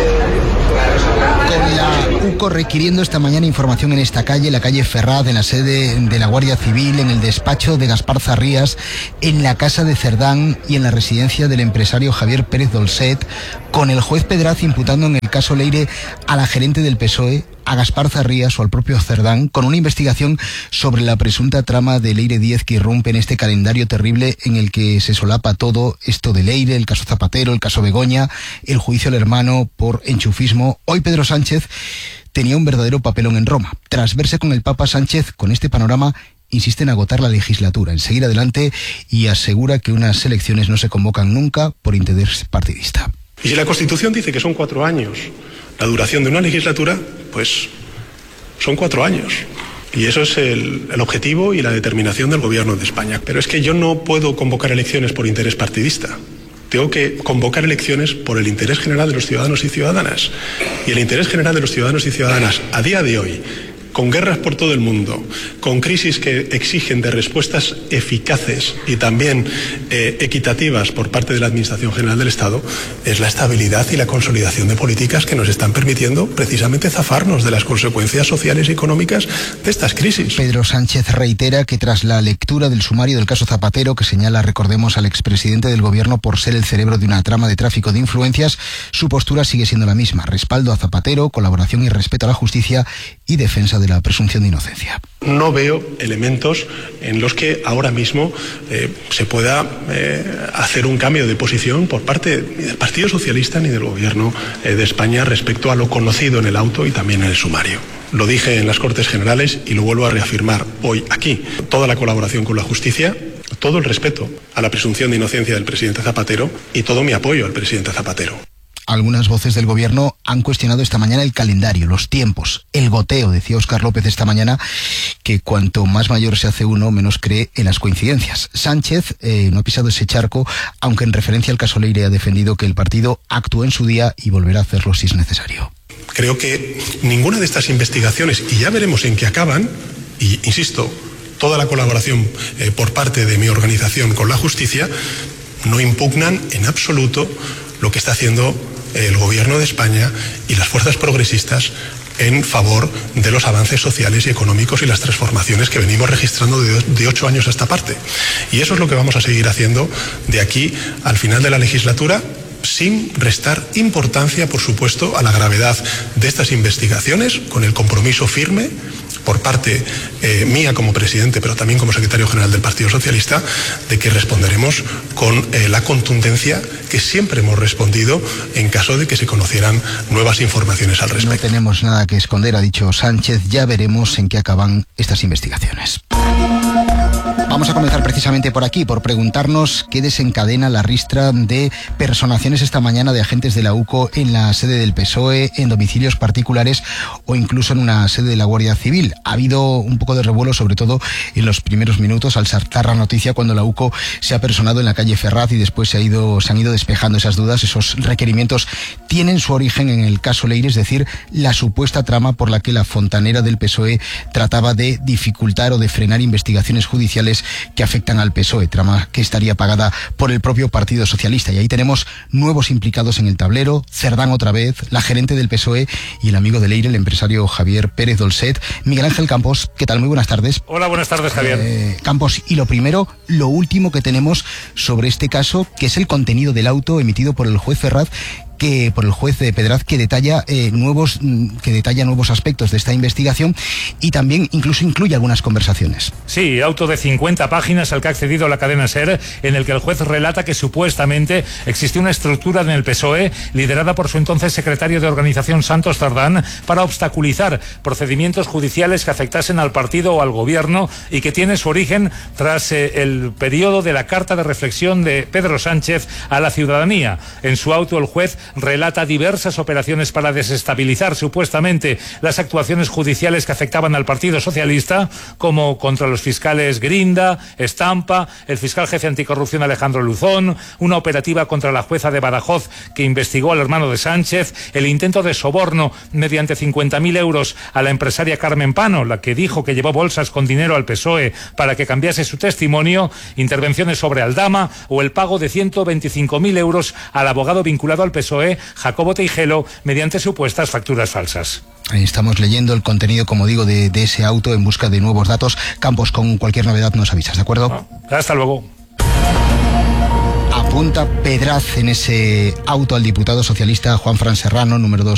la UCO requiriendo esta mañana información en esta calle, la calle Ferraz, en la sede de la Guardia Civil, en el despacho de Gaspar Zarrías, en la casa de Cerdán y en la residencia del empresario Javier Pérez Dolcet, con el juez Pedraz imputando en el caso Leire a la gerente del P S O E, a Gaspar Zarrías o al propio Cerdán, con una investigación sobre la presunta trama de Leire Díez que irrumpe en este calendario terrible en el que se solapa todo esto de Leire, el caso Zapatero, el caso Begoña, el juicio al hermano por enchufismo. Hoy Pedro Sánchez tenía un verdadero papelón en Roma. Tras verse con el Papa, Sánchez, con este panorama, insiste en agotar la legislatura, en seguir adelante, y asegura que unas elecciones no se convocan nunca por interés partidista. Y si la Constitución dice que son cuatro años la duración de una legislatura, pues son cuatro años. Y eso es el, el objetivo y la determinación del Gobierno de España. Pero es que yo no puedo convocar elecciones por interés partidista. Tengo que convocar elecciones por el interés general de los ciudadanos y ciudadanas. Y el interés general de los ciudadanos y ciudadanas a día de hoy, con guerras por todo el mundo, con crisis que exigen de respuestas eficaces y también eh, equitativas por parte de la Administración General del Estado, es la estabilidad y la consolidación de políticas que nos están permitiendo precisamente zafarnos de las consecuencias sociales y económicas de estas crisis. Pedro Sánchez reitera que tras la lectura del sumario del caso Zapatero, que señala, recordemos, al expresidente del Gobierno por ser el cerebro de una trama de tráfico de influencias, su postura sigue siendo la misma: respaldo a Zapatero, colaboración y respeto a la justicia y defensa de la presunción de inocencia. No veo elementos en los que ahora mismo eh, se pueda eh, hacer un cambio de posición por parte ni del Partido Socialista ni del Gobierno eh, de España respecto a lo conocido en el auto y también en el sumario. Lo dije en las Cortes Generales y lo vuelvo a reafirmar hoy aquí. Toda la colaboración con la justicia, todo el respeto a la presunción de inocencia del presidente Zapatero y todo mi apoyo al presidente Zapatero. Algunas voces del Gobierno han cuestionado esta mañana el calendario, los tiempos, el goteo. Decía Óscar López esta mañana que cuanto más mayor se hace uno, menos cree en las coincidencias. Sánchez eh, no ha pisado ese charco, aunque en referencia al caso Leire ha defendido que el partido actuó en su día y volverá a hacerlo si es necesario. Creo que ninguna de estas investigaciones, y ya veremos en qué acaban, y insisto, toda la colaboración eh, por parte de mi organización con la justicia, no impugnan en absoluto lo que está haciendo el Gobierno de España y las fuerzas progresistas en favor de los avances sociales y económicos y las transformaciones que venimos registrando de, de ocho años a esta parte. Y eso es lo que vamos a seguir haciendo de aquí al final de la legislatura, sin restar importancia, por supuesto, a la gravedad de estas investigaciones, con el compromiso firme por parte eh, mía como presidente, pero también como secretario general del Partido Socialista, de que responderemos con eh, la contundencia que siempre hemos respondido en caso de que se conocieran nuevas informaciones al respecto. No tenemos nada que esconder, ha dicho Sánchez. Ya veremos en qué acaban estas investigaciones. Vamos a comenzar precisamente por aquí, por preguntarnos qué desencadena la ristra de personaciones esta mañana de agentes de la UCO en la sede del P S O E, en domicilios particulares o incluso en una sede de la Guardia Civil. Ha habido un poco de revuelo, sobre todo en los primeros minutos, al saltar la noticia cuando la UCO se ha personado en la calle Ferraz y después se, ha ido, se han ido despejando esas dudas. Esos requerimientos tienen su origen en el caso Leire, es decir, la supuesta trama por la que la fontanera del P S O E trataba de dificultar o de frenar investigaciones judiciales que afectan al P S O E, trama que estaría pagada por el propio Partido Socialista. Y ahí tenemos nuevos implicados en el tablero, Cerdán otra vez, la gerente del P S O E y el amigo de Leire, el empresario Javier Pérez Dolcet. Miguel Ángel Campos, ¿qué tal? Muy buenas tardes. Hola, buenas tardes, Javier. Eh, Campos, y lo primero, lo último que tenemos sobre este caso, que es el contenido del auto emitido por el juez Ferraz, que por el juez de Pedraz, que detalla eh, nuevos que detalla nuevos aspectos de esta investigación y también incluso incluye algunas conversaciones. Sí, auto de cincuenta páginas al que ha accedido la cadena SER, en el que el juez relata que supuestamente existía una estructura en el P S O E liderada por su entonces secretario de organización Santos Cerdán para obstaculizar procedimientos judiciales que afectasen al partido o al gobierno y que tiene su origen tras eh, el periodo de la carta de reflexión de Pedro Sánchez a la ciudadanía. En su auto el juez relata diversas operaciones para desestabilizar supuestamente las actuaciones judiciales que afectaban al Partido Socialista, como contra los fiscales Grinda, Estampa, el fiscal jefe anticorrupción Alejandro Luzón, una operativa contra la jueza de Badajoz que investigó al hermano de Sánchez, el intento de soborno mediante cincuenta mil euros a la empresaria Carmen Pano, la que dijo que llevó bolsas con dinero al P S O E para que cambiase su testimonio, intervenciones sobre Aldama o el pago de ciento veinticinco mil euros al abogado vinculado al P S O E Jacobo Teijelo mediante supuestas facturas falsas. Ahí estamos leyendo el contenido, como digo, de, de ese auto en busca de nuevos datos. Campos, con cualquier novedad nos avisas, ¿de acuerdo? Ah, hasta luego. Apunta Pedraz en ese auto al diputado socialista Juan Fran Serrano, número dos